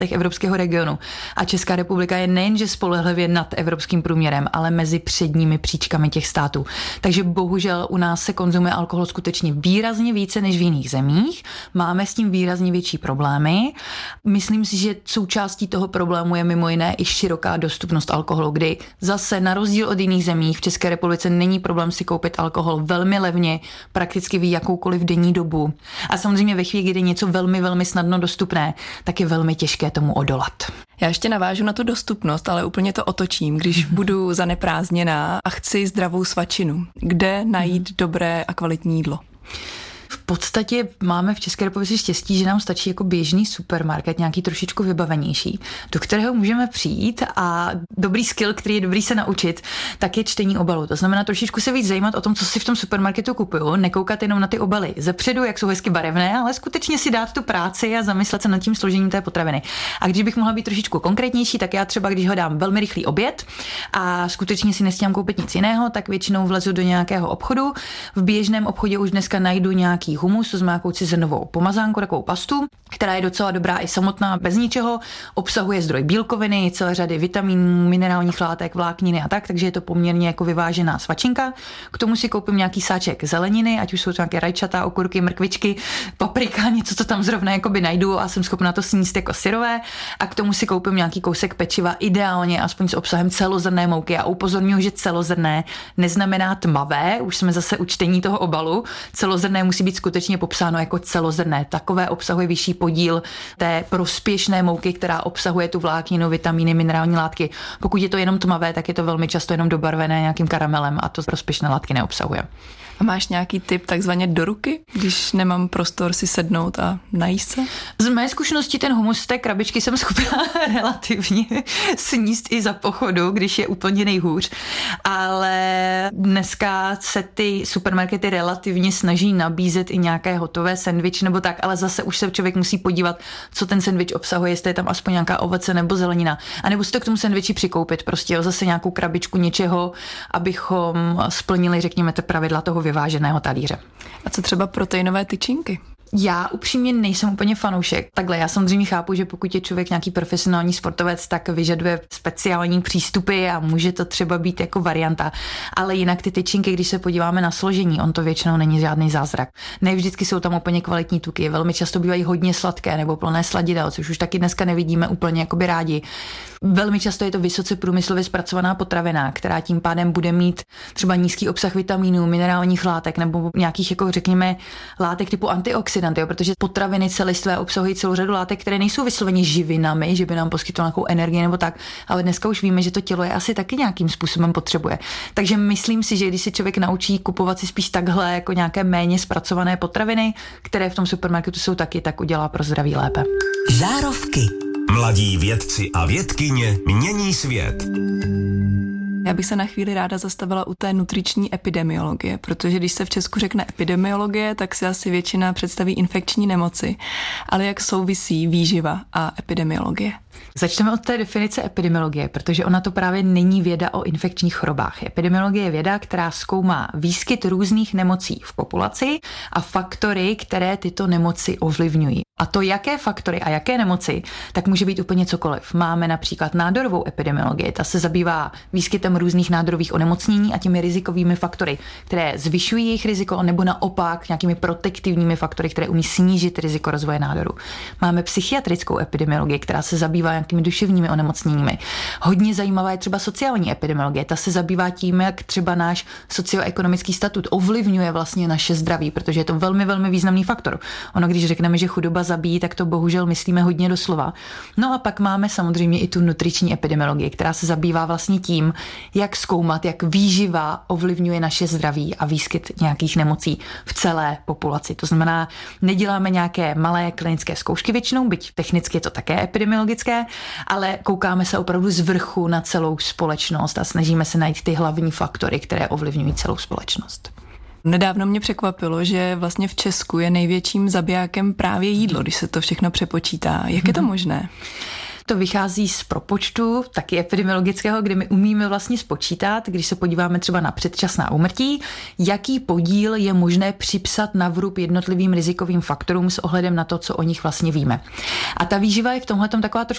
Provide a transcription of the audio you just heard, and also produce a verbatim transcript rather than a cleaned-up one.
evropského regionu. A Česká republika je nejenže spolehlivě nad evropským průměrem, ale mezi předními příčkami těch států. Takže bohužel u nás se konzumuje alkohol skutečně výrazně více než v jiných zemích. Máme s tím výrazně větší problémy. Myslím si, že součástí toho problému je mimo jiné i široká dostupnost alkoholu, kdy zase na rozdíl od jiných zemí v České republice není problém si koupit alkohol velmi levně, prakticky v jakoukoliv denní dobu. A samozřejmě ve chvíli, kdy je něco velmi, velmi snadno dostupné, tak je velmi těžké tomu odolat. Já ještě navážu na tu dostupnost, ale úplně to otočím, když budu zaneprázdněná a chci zdravou svačinu. Kde najít dobré a kvalitní jídlo? V podstatě máme v České republice štěstí, že nám stačí jako běžný supermarket, nějaký trošičku vybavenější, do kterého můžeme přijít a dobrý skill, který je dobrý se naučit, tak je čtení obalu. To znamená trošičku se víc zajímat o tom, co si v tom supermarketu kupuju, nekoukat jenom na ty obaly zepředu, jak jsou hezky barevné, ale skutečně si dát tu práci a zamyslet se nad tím složením té potraviny. A když bych mohla být trošičku konkrétnější, tak já třeba, když ho dám velmi rychlý oběd a skutečně si nestíhám koupit nic jiného, tak většinou vlezu do nějakého obchodu. V běžném obchodě už dneska najdu nějaký humus, to znamená nějakou cizinovou pomazánku, takovou pastu, která je docela dobrá i samotná bez ničeho, obsahuje zdroj bílkoviny, celé řady vitaminů, minerálních látek, vlákniny a tak, takže je to poměrně jako vyvážená svačinka. K tomu si koupím nějaký sáček zeleniny, ať už jsou to nějaké rajčata, okurky, mrkvičky, paprika, něco, co tam zrovna jakoby najdu a jsem schopna to sníst jako syrové, a k tomu si koupím nějaký kousek pečiva, ideálně aspoň s obsahem celozrnné mouky, a upozorňuji, že celozrnné neznamená tmavé, už jsme zase u čtení toho obalu. Celozrnné musí být skutečně popsáno jako celozrnné. Takové obsahuje vyšší podíl té prospěšné mouky, která obsahuje tu vlákninu, vitamíny, minerální látky. Pokud je to jenom tmavé, tak je to velmi často jenom dobarvené nějakým karamelem a to prospěšné látky neobsahuje. A máš nějaký tip takzvaně do ruky, když nemám prostor si sednout a najíst se? Z mé zkušenosti ten humus z té krabičky jsem schopná relativně sníst i za pochodu, když je úplně nejhůř. Ale dneska se ty supermarkety relativně snaží nabízet i nějaké hotové sendvič nebo tak, ale zase už se člověk musí podívat, co ten sendvič obsahuje, jestli je tam aspoň nějaká ovoce nebo zelenina. A nebo si to k tomu sendviči přikoupit, prostě jo, zase nějakou krabičku něčeho, abychom splnili, řekněme, ty pravidla toho vyváženého talíře. A co třeba proteinové tyčinky? Já upřímně nejsem úplně fanoušek. Takhle, já samozřejmě chápu, že pokud je člověk nějaký profesionální sportovec, tak vyžaduje speciální přístupy a může to třeba být jako varianta. Ale jinak ty tyčinky, když se podíváme na složení, on to většinou není žádný zázrak. Ne vždycky jsou tam úplně kvalitní tuky, velmi často bývají hodně sladké nebo plné sladidel, což už taky dneska nevidíme úplně jakoby rádi. Velmi často je to vysoce průmyslově zpracovaná potravina, která tím pádem bude mít třeba nízký obsah vitamínů, minerálních látek nebo nějakých, jako řekněme, látek typu antioxidanty, protože potraviny celistvé obsahují celou řadu látek, které nejsou vysloveně živinami, že by nám poskytlo nějakou energii nebo tak, ale dneska už víme, že to tělo je asi taky nějakým způsobem potřebuje. Takže myslím si, že když se člověk naučí kupovat si spíš takhle jako nějaké méně zpracované potraviny, které v tom supermarketu jsou taky, tak udělá pro zdraví lépe. Žárovky. Mladí vědci a vědkyně mění svět. Já bych se na chvíli ráda zastavila u té nutriční epidemiologie, protože když se v Česku řekne epidemiologie, tak si asi většina představí infekční nemoci. Ale jak souvisí výživa a epidemiologie? Začneme od té definice epidemiologie, protože ona to právě není věda o infekčních chorobách. Epidemiologie je věda, která zkoumá výskyt různých nemocí v populaci a faktory, které tyto nemoci ovlivňují. A to, jaké faktory a jaké nemoci, tak může být úplně cokoliv. Máme například nádorovou epidemiologii, ta se zabývá výskytem různých nádorových onemocnění a těmi rizikovými faktory, které zvyšují jejich riziko, nebo naopak nějakými protektivními faktory, které umí snížit riziko rozvoje nádoru. Máme psychiatrickou epidemiologii, která se zabývá nějakými duševními onemocněními. Hodně zajímavá je třeba sociální epidemiologie, ta se zabývá tím, jak třeba náš socioekonomický statut ovlivňuje vlastně naše zdraví, protože je to velmi, velmi významný faktor. Ono, když řekneme, že chudoba zabíjí, tak to bohužel myslíme hodně doslova. No a pak máme samozřejmě i tu nutriční epidemiologii, která se zabývá vlastně tím, jak zkoumat, jak výživa ovlivňuje naše zdraví a výskyt nějakých nemocí v celé populaci. To znamená, neděláme nějaké malé klinické zkoušky většinou, byť technicky je to také epidemiologické, ale koukáme se opravdu z vrchu na celou společnost a snažíme se najít ty hlavní faktory, které ovlivňují celou společnost. Nedávno mě překvapilo, že vlastně v Česku je největším zabijákem právě jídlo, když se to všechno přepočítá. Jak je to možné? To vychází z propočtu, taky epidemiologického, kde my umíme vlastně spočítat, když se podíváme třeba na předčasná úmrtí, jaký podíl je možné připsat na vrub jednotlivým rizikovým faktorům s ohledem na to, co o nich vlastně víme. A ta výživa je v tomhletom taková trošku